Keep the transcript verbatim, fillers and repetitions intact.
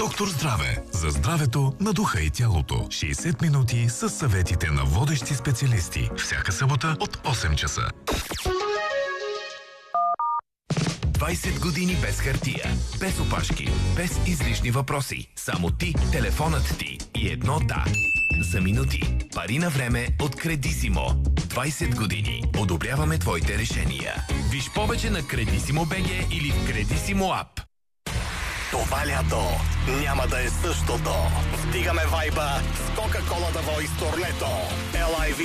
Доктор Здраве. За здравето на духа и тялото. шейсет минути с съветите на водещи специалисти. Всяка събота от осем часа. двайсет години без хартия, без опашки, без излишни въпроси. Само ти, телефонът ти и едно да. За минути. Пари на време от Кредисимо. двайсет години. Одобряваме твоите решения. Виж повече на Кредисимо БГ или в Кредисимо ап. Това лято няма да е същото. Вдигаме вайба с Кока-Кола да Voice турнето. Ел ай ви